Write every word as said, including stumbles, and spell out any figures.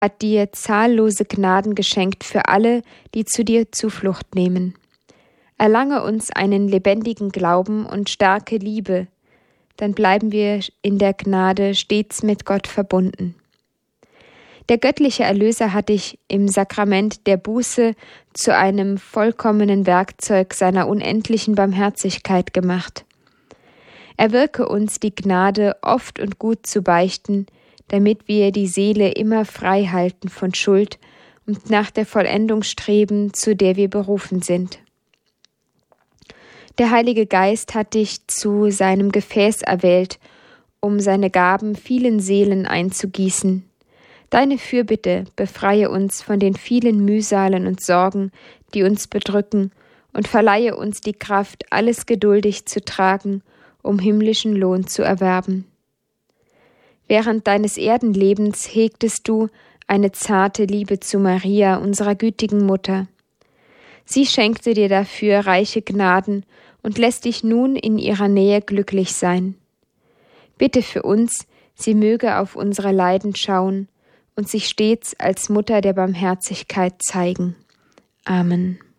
hat dir zahllose Gnaden geschenkt für alle, die zu dir Zuflucht nehmen. Erlange uns einen lebendigen Glauben und starke Liebe, dann bleiben wir in der Gnade stets mit Gott verbunden. Der göttliche Erlöser hat dich im Sakrament der Buße zu einem vollkommenen Werkzeug seiner unendlichen Barmherzigkeit gemacht. Erwirke uns die Gnade, oft und gut zu beichten, damit wir die Seele immer frei halten von Schuld und nach der Vollendung streben, zu der wir berufen sind. Der Heilige Geist hat dich zu seinem Gefäß erwählt, um seine Gaben vielen Seelen einzugießen. Deine Fürbitte befreie uns von den vielen Mühsalen und Sorgen, die uns bedrücken, und verleihe uns die Kraft, alles geduldig zu tragen, um himmlischen Lohn zu erwerben. Während deines Erdenlebens hegtest du eine zarte Liebe zu Maria, unserer gütigen Mutter. Sie schenkte dir dafür reiche Gnaden und lässt dich nun in ihrer Nähe glücklich sein. Bitte für uns, sie möge auf unsere Leiden schauen und sich stets als Mutter der Barmherzigkeit zeigen. Amen.